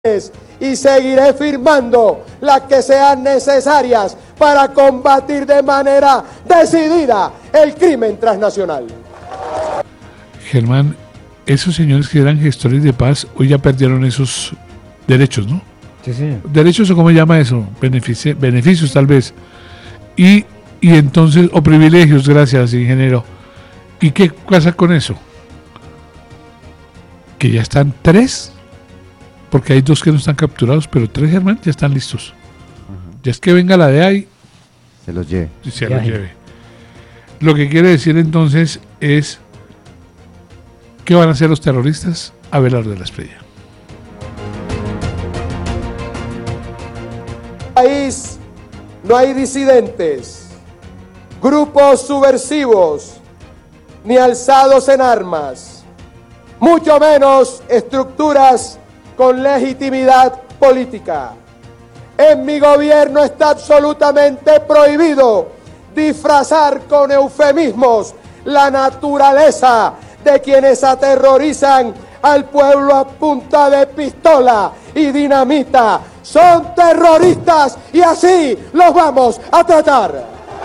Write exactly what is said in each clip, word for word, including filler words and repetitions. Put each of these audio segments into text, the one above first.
y seguiré firmando las que sean necesarias para combatir de manera decidida el crimen transnacional. Germán, esos señores que eran gestores de paz hoy ya perdieron esos derechos, ¿no? Sí, sí. ¿Derechos o cómo se llama eso? Benefici- beneficios tal vez. Y, y entonces, o privilegios, gracias, ingeniero. ¿Y qué pasa con eso? Que ya están tres, porque hay dos que no están capturados, pero tres, Germán, ya están listos. Uh-huh. Ya es que venga la D E A y se los lleve. Y se los lleve. Lo que quiere decir entonces es ¿qué van a hacer los terroristas? Abelardo de la Espriella. País no hay disidentes, grupos subversivos, ni alzados en armas, mucho menos estructuras con legitimidad política. En mi gobierno está absolutamente prohibido disfrazar con eufemismos la naturaleza de quienes aterrorizan al pueblo a punta de pistola y dinamita. Son terroristas y así los vamos a tratar.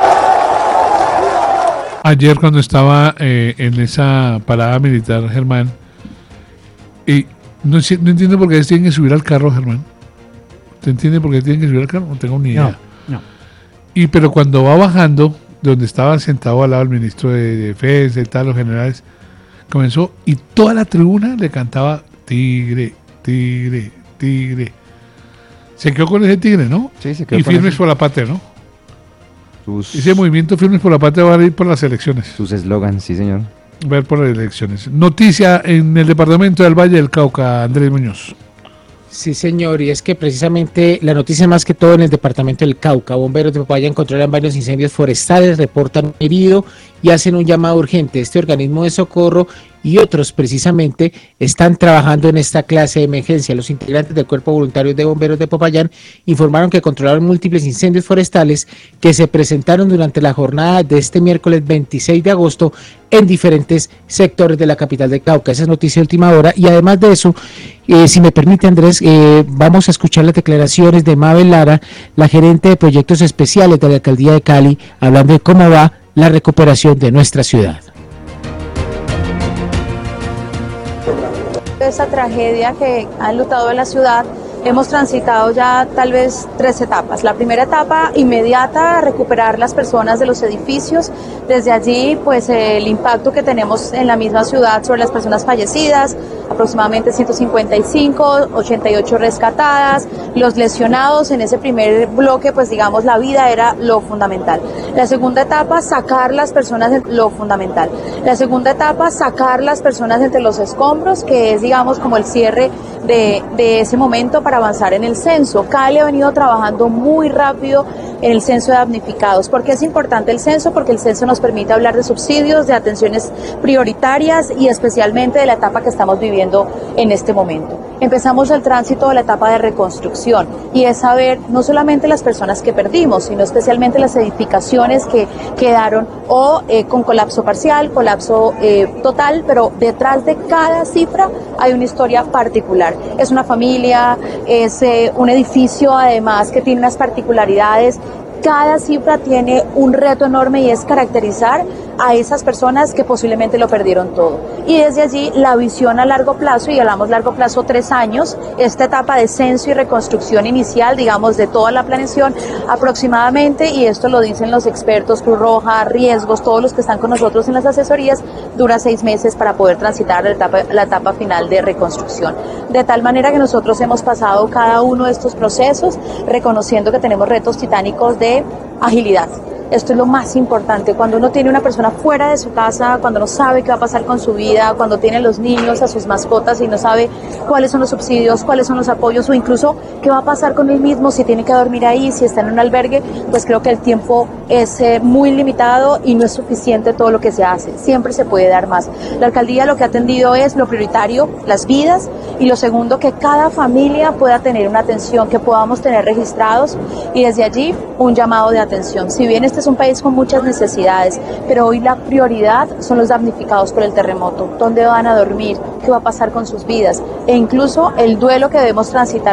Ayer cuando estaba eh, en esa parada militar, Germán, y no, no entiendo por qué tienen que subir al carro, Germán. ¿Te entiende por qué tienen que subir al carro? No tengo ni idea. No, no. Y pero cuando va bajando, de donde estaba sentado al lado el ministro de Defensa y tal, los generales, comenzó y toda la tribuna le cantaba tigre, tigre, tigre. Se quedó con ese tigre, ¿no? Sí, se quedó y con firmes ese. por la patria, ¿no? Sus, Ese movimiento Firmes por la Patria va a ir por las elecciones. sus eslogans, sí, señor. Va a ir por las elecciones. Noticia en el departamento del Valle del Cauca, Andrés Muñoz. Sí, señor, y es que precisamente la noticia más que todo en el departamento del Cauca. Bomberos de Popayán controlan varios incendios forestales, reportan herido y hacen un llamado urgente. Este organismo de socorro y otros precisamente están trabajando en esta clase de emergencia. Los integrantes del Cuerpo Voluntario de Bomberos de Popayán informaron que controlaron múltiples incendios forestales que se presentaron durante la jornada de este miércoles veintiséis de agosto en diferentes sectores de la capital de Cauca. Esa es noticia de última hora y además de eso, eh, si me permite Andrés, eh, vamos a escuchar las declaraciones de Mabel Lara, la gerente de proyectos especiales de la Alcaldía de Cali, hablando de cómo va la recuperación de nuestra ciudad. Esta tragedia que ha enlutado a la ciudad, hemos transitado ya tal vez tres etapas. La primera etapa inmediata, recuperar las personas de los edificios. Desde allí, pues el impacto que tenemos en la misma ciudad sobre las personas fallecidas, aproximadamente ciento cincuenta y cinco, ochenta y ocho rescatadas, los lesionados. En ese primer bloque, pues digamos, la vida era lo fundamental. La segunda etapa, sacar las personas de lo fundamental. La segunda etapa, sacar las personas entre los escombros, que es, digamos, como el cierre de, de ese momento para avanzar en el censo. Cali ha venido trabajando muy rápido en el censo de damnificados. ¿Por qué es importante el censo? Porque el censo nos permite hablar de subsidios, de atenciones prioritarias y especialmente de la etapa que estamos viviendo en este momento. Empezamos el tránsito de la etapa de reconstrucción y es saber no solamente las personas que perdimos, sino especialmente las edificaciones que quedaron o eh, con colapso parcial, colapso eh, total, pero detrás de cada cifra hay una historia particular. Es una familia, es eh, un edificio además que tiene unas particularidades. Cada cifra tiene un reto enorme y es caracterizar a esas personas que posiblemente lo perdieron todo. Y desde allí la visión a largo plazo, y hablamos largo plazo tres años, esta etapa de censo y reconstrucción inicial, digamos, de toda la planeación aproximadamente, y esto lo dicen los expertos, Cruz Roja, Riesgos, todos los que están con nosotros en las asesorías, dura seis meses para poder transitar la etapa, la etapa final de reconstrucción. De tal manera que nosotros hemos pasado cada uno de estos procesos reconociendo que tenemos retos titánicos de agilidad. Esto es lo más importante, cuando uno tiene una persona fuera de su casa, cuando no sabe qué va a pasar con su vida, cuando tiene a los niños, a sus mascotas y no sabe cuáles son los subsidios, cuáles son los apoyos o incluso qué va a pasar con él mismo, si tiene que dormir ahí, si está en un albergue, pues creo que el tiempo es eh, muy limitado y no es suficiente todo lo que se hace, siempre se puede dar más. La alcaldía lo que ha atendido es lo prioritario, las vidas, y lo segundo, que cada familia pueda tener una atención, que podamos tener registrados y desde allí un llamado de atención. Si bien este es un país con muchas necesidades, pero hoy la prioridad son los damnificados por el terremoto. ¿Dónde van a dormir? ¿Qué va a pasar con sus vidas? E incluso el duelo que debemos transitar